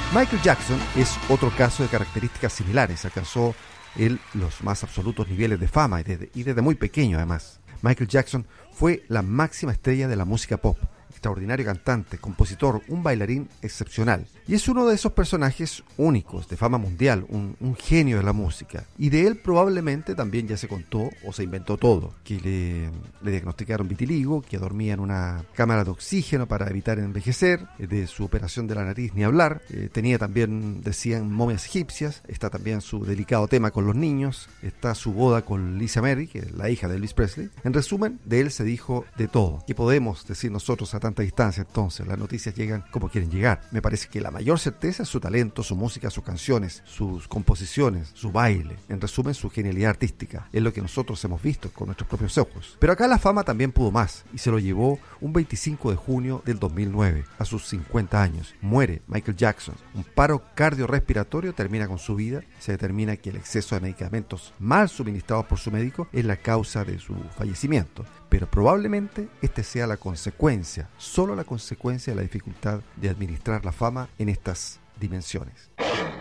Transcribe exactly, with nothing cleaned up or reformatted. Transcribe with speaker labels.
Speaker 1: Michael Jackson es otro caso de características similares. Alcanzó él los más absolutos niveles de fama y desde, y desde muy pequeño además. Michael Jackson fue la máxima estrella de la música pop. Extraordinario cantante, compositor, un bailarín excepcional. Y es uno de esos personajes únicos, de fama mundial, un, un genio de la música. Y de él probablemente también ya se contó o se inventó todo. Que le, le diagnosticaron vitiligo, que dormía en una cámara de oxígeno para evitar envejecer, de su operación de la nariz ni hablar. Eh, tenía también, decían, momias egipcias. Está también su delicado tema con los niños. Está su boda con Lisa Mary, que es la hija de Elvis Presley. En resumen, de él se dijo de todo. ¿Qué podemos decir nosotros a tanta distancia? Entonces las noticias llegan como quieren llegar. Me parece que la mayor certeza es su talento, su música, sus canciones, sus composiciones, su baile, en resumen su genialidad artística. Es lo que nosotros hemos visto con nuestros propios ojos. Pero acá la fama también pudo más y se lo llevó un veinticinco de junio del dos mil nueve, a sus cincuenta años. Muere Michael Jackson. Un paro cardiorrespiratorio termina con su vida. Se determina que el exceso de medicamentos mal suministrados por su médico es la causa de su fallecimiento. Pero probablemente este sea la consecuencia, solo la consecuencia de la dificultad de administrar la fama en estas dimensiones.